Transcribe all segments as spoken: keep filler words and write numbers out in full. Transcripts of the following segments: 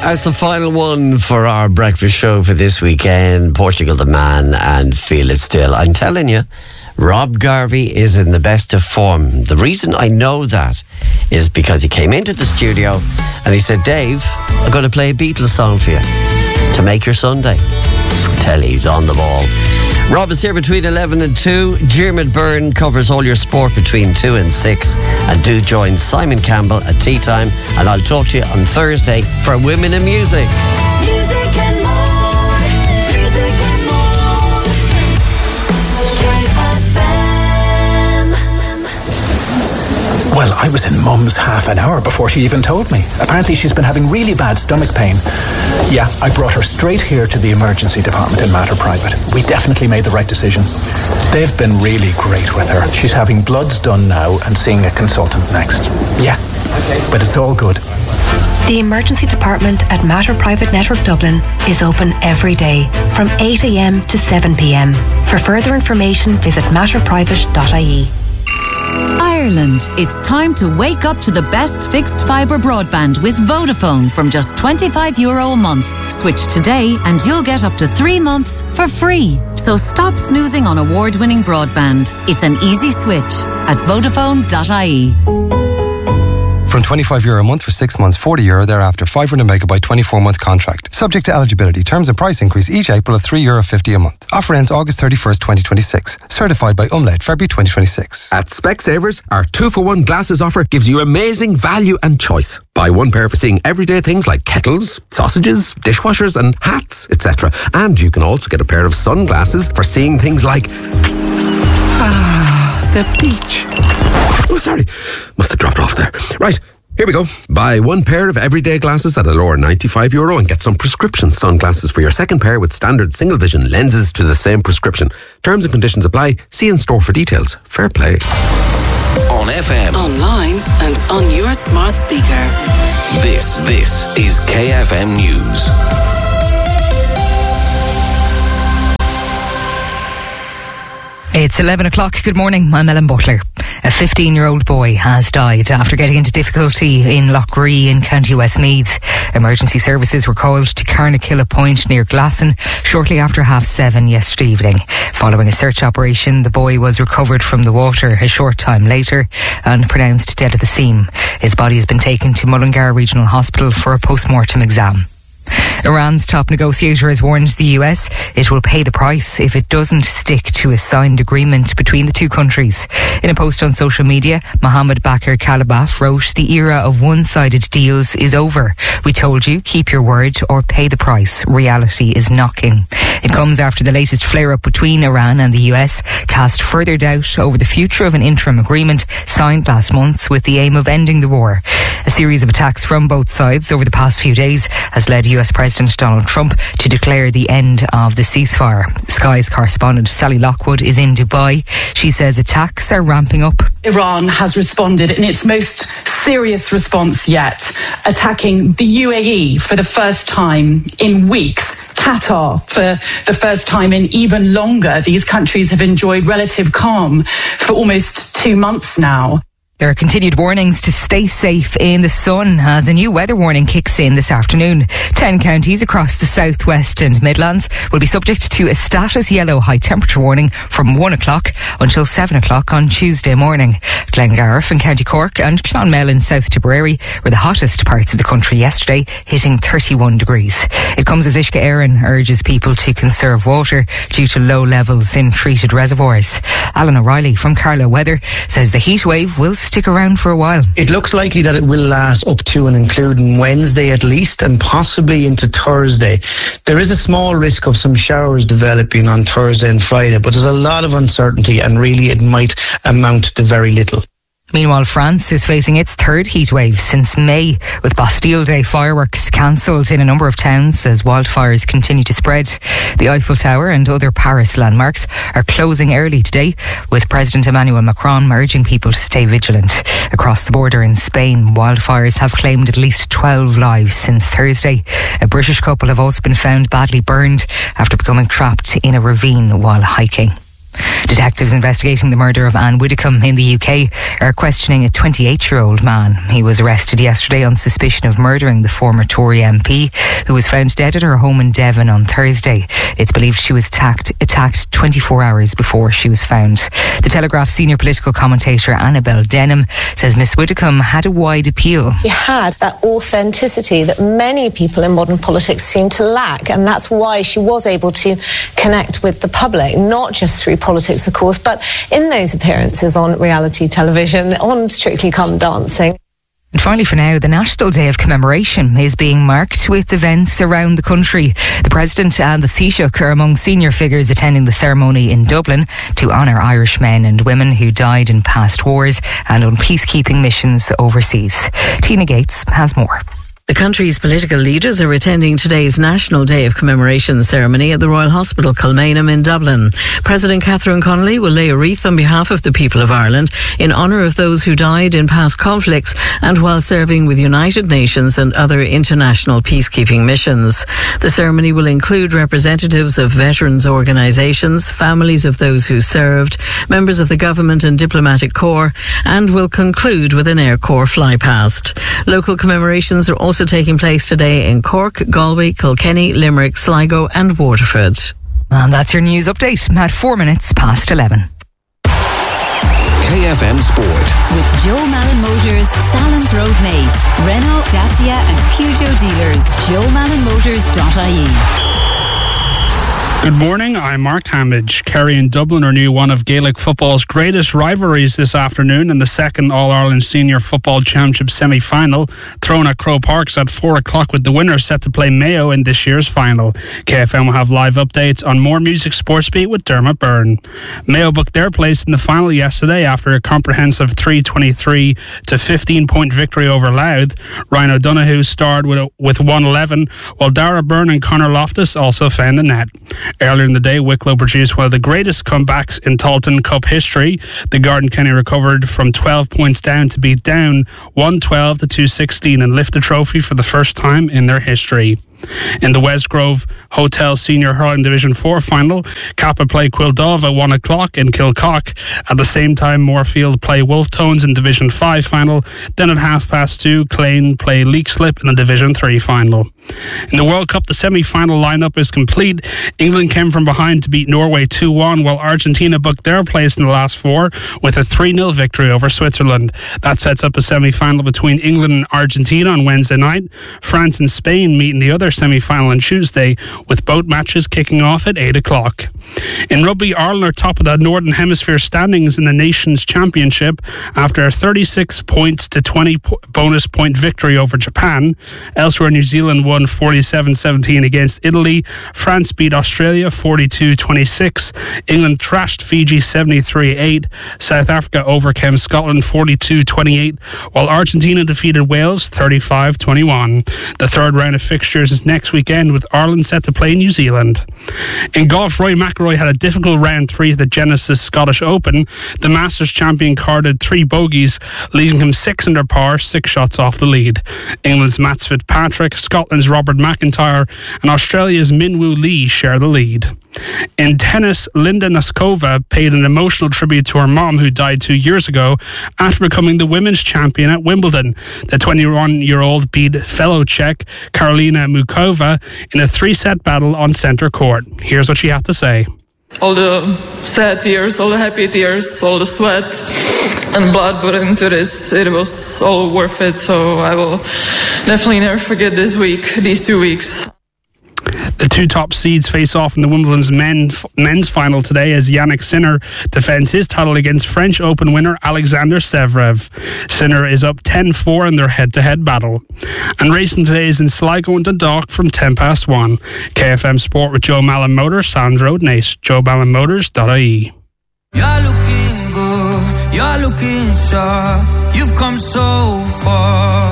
As the final one for our breakfast show for this weekend, Portugal the Man and Feel It Still. I'm telling you, Rob Garvey is in the best of form. The reason I know that is because he came into the studio and he said, Dave, I'm going to play a Beatles song for you to make your Sunday. Tell you he's on the ball. Rob is here between eleven and two. Dermot Byrne covers all your sport between two and six. And do join Simon Campbell at tea time. And I'll talk to you on Thursday for Women in Music. Music and more. Music and more. K F M. Well, I was in Mum's half an hour before she even told me. Apparently she's been having really bad stomach pain. Yeah, I brought her straight here to the emergency department in Mater Private. We definitely made the right decision. They've been really great with her. She's having bloods done now and seeing a consultant next. Yeah, but it's all good. The emergency department at Mater Private Network Dublin is open every day from eight a.m. to seven p.m. For further information, visit mater private dot I E. Ireland, it's time to wake up to the best fixed fibre broadband with Vodafone from just twenty-five euro a month. Switch today and you'll get up to three months for free. So stop snoozing on award-winning broadband. It's an easy switch at vodafone dot I E. From twenty-five euro a month for six months, forty euro thereafter, five hundred megabyte twenty-four month contract. Subject to eligibility. Terms and price increase each April of three euro fifty a month. Offer ends August thirty-first, twenty twenty-six. Certified by Umlaut, February twenty twenty-six. At Specsavers, our two for one glasses offer gives you amazing value and choice. Buy one pair for seeing everyday things like kettles, sausages, dishwashers and hats, et cetera. And you can also get a pair of sunglasses for seeing things like... Ah, the beach. Oh, sorry. Must have dropped off there. Right. Here we go. Buy one pair of everyday glasses at a lower ninety-five euro and get some prescription sunglasses for your second pair with standard single vision lenses to the same prescription. Terms and conditions apply. See in store for details. Fair play. On F M. Online and on your smart speaker. This, this is K F M News. It's eleven o'clock. Good morning. I'm Ellen Butler. A fifteen-year-old boy has died after getting into difficulty in Loughree in County Westmeath. Emergency services were called to Carnakilla Point near Glasson shortly after half seven yesterday evening. Following a search operation, the boy was recovered from the water a short time later and pronounced dead at the scene. His body has been taken to Mullingar Regional Hospital for a post-mortem exam. Iran's top negotiator has warned the U S it will pay the price if it doesn't stick to a signed agreement between the two countries. In a post on social media, Mohammed Bakr Kalibaf wrote, "The era of one-sided deals is over. We told you, keep your word or pay the price. Reality is knocking." It comes after the latest flare-up between Iran and the U S cast further doubt over the future of an interim agreement signed last month with the aim of ending the war. A series of attacks from both sides over the past few days has led U S President Donald Trump to declare the end of the ceasefire. Sky's correspondent Sally Lockwood is in Dubai. She says attacks are ramping up. Iran has responded in its most serious response yet, attacking the U A E for the first time in weeks. Qatar for the first time in even longer. These countries have enjoyed relative calm for almost two months now. There are continued warnings to stay safe in the sun as a new weather warning kicks in this afternoon. Ten counties across the southwest and Midlands will be subject to a status yellow high temperature warning from one o'clock until seven o'clock on Tuesday morning. Glengarriff in County Cork and Clonmel in South Tipperary were the hottest parts of the country yesterday, hitting thirty-one degrees. It comes as Ishka Éireann urges people to conserve water due to low levels in treated reservoirs. Alan O'Reilly from Carlow Weather says the heat wave will stick around for a while. It looks likely that it will last up to and including Wednesday at least, and possibly into Thursday. There is a small risk of some showers developing on Thursday and Friday, but there's a lot of uncertainty and really it might amount to very little. Meanwhile, France is facing its third heatwave since May, with Bastille Day fireworks cancelled in a number of towns as wildfires continue to spread. The Eiffel Tower and other Paris landmarks are closing early today, with President Emmanuel Macron urging people to stay vigilant. Across the border in Spain, wildfires have claimed at least twelve lives since Thursday. A British couple have also been found badly burned after becoming trapped in a ravine while hiking. Detectives investigating the murder of Anne Widdecombe in the U K are questioning a twenty-eight-year-old man. He was arrested yesterday on suspicion of murdering the former Tory M P, who was found dead at her home in Devon on Thursday. It's believed she was attacked, attacked twenty-four hours before she was found. The Telegraph senior political commentator Annabel Denham says Miss Widdecombe had a wide appeal. She had that authenticity that many people in modern politics seem to lack, and that's why she was able to connect with the public, not just through politics, of course, but in those appearances on reality television, on Strictly Come Dancing. And finally, for now, the National Day of Commemoration is being marked with events around the country. The President and the Taoiseach are among senior figures attending the ceremony in Dublin to honour Irish men and women who died in past wars and on peacekeeping missions overseas. Tina Gates has more. The country's political leaders are attending today's National Day of Commemoration ceremony at the Royal Hospital Kilmainham in Dublin. President Catherine Connolly will lay a wreath on behalf of the people of Ireland in honour of those who died in past conflicts and while serving with United Nations and other international peacekeeping missions. The ceremony will include representatives of veterans organisations, families of those who served, members of the government and diplomatic corps, and will conclude with an Air Corps flypast. Local commemorations are also taking place today in Cork, Galway, Kilkenny, Limerick, Sligo and Waterford. And that's your news update at four minutes past eleven. K F M Sport. With Joe Malin Motors, Salons Road Naas, Renault, Dacia and Peugeot dealers. joe malin motors dot I E. Good morning, I'm Mark Hamage. Kerry and Dublin renew one of Gaelic football's greatest rivalries this afternoon in the second All-Ireland Senior Football Championship semi-final, thrown at Croke Park at four o'clock with the winner set to play Mayo in this year's final. K F M will have live updates on More Music Sports Beat with Dermot Byrne. Mayo booked their place in the final yesterday after a comprehensive three twenty-three to fifteen point victory over Louth. Ryan O'Donoghue starred with, with one eleven, while Dara Byrne and Conor Loftus also found the net. Earlier in the day, Wicklow produced one of the greatest comebacks in Tailteann Cup history. The Garden Kenny recovered from twelve points down to beat down one twelve to two sixteen and lift the trophy for the first time in their history. In the Westgrove Hotel Senior Hurling Division four final, Kappa play Quildove at one o'clock in Kilcock. At the same time, Moorfield play Wolftones in Division five final. Then at half past two, Clane play Leakslip in the Division three final. In the World Cup, the semi-final lineup is complete. England came from behind to beat Norway two one, while Argentina booked their place in the last four with a three nil victory over Switzerland. That sets up a semi-final between England and Argentina on Wednesday night. France and Spain meet in the other semi-final on Tuesday, with both matches kicking off at eight o'clock. In rugby, Ireland are top of the Northern Hemisphere standings in the Nations Championship after a thirty-six points to twenty bonus point victory over Japan. Elsewhere, New Zealand won forty-seven seventeen against Italy. France beat Australia forty-two twenty-six. England trashed Fiji seventy-three eight. South Africa overcame Scotland forty-two twenty-eight, while Argentina defeated Wales thirty-five twenty-one. The third round of fixtures is next weekend, with Ireland set to play New Zealand. In golf, Rory McIlroy had a difficult round three at the Genesis Scottish Open. The Masters champion carded three bogeys, leaving him six under par, six shots off the lead. England's Matt Fitzpatrick, Scotland's Robert McIntyre and Australia's Minwoo Lee share the lead. In tennis, Linda Noskova paid an emotional tribute to her mom, who died two years ago after becoming the women's champion at Wimbledon. The twenty-one-year-old beat fellow Czech Karolina Mukova in a three-set battle on centre court. Here's what she had to say. All the sad tears, all the happy tears, all the sweat and blood put into this, it was all worth it. So I will definitely never forget this week, these two weeks. The two top seeds face off in the Wimbledon's men, men's final today as Yannick Sinner defends his title against French Open winner Alexander Zverev. Sinner is up ten four in their head-to-head battle. And racing today is in Sligo and Dundalk from ten past one. K F M Sport with Joe Malin Motors, Salons Road Naas, joe malin motors dot I E. You're looking good, you're looking sharp, you've come so far.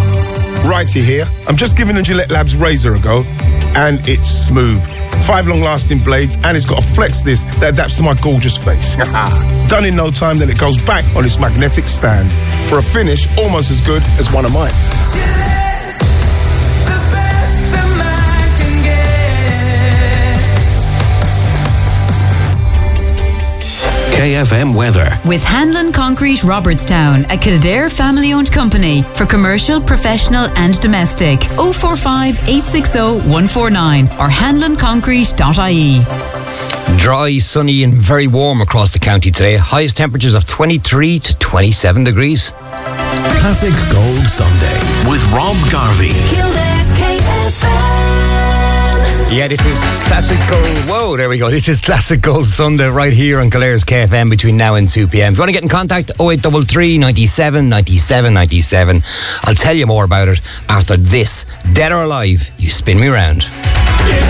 Righty here. I'm just giving the Gillette Labs razor a go, and it's smooth. Five long-lasting blades, and it's got a flex disc that adapts to my gorgeous face. Done in no time, then it goes back on its magnetic stand for a finish almost as good as one of mine. Gillette's the best a man can F M weather. With Hanlon Concrete Robertstown, a Kildare family-owned company for commercial, professional and domestic. oh four five, eight six oh, one four nine or hanlon concrete dot I E. Dry, sunny and very warm across the county today. Highest temperatures of twenty-three to twenty-seven degrees. Classic Gold Sunday with Rob Garvey. Kildare's K F M. Yeah, this is Classic Gold. Whoa, there we go. This is Classic Gold Sunday right here on Kildare K F M between now and two p.m. If you want to get in contact, oh eight three three, ninety-seven, ninety-seven, ninety-seven. I'll tell you more about it after this. Dead or Alive, You Spin Me Round.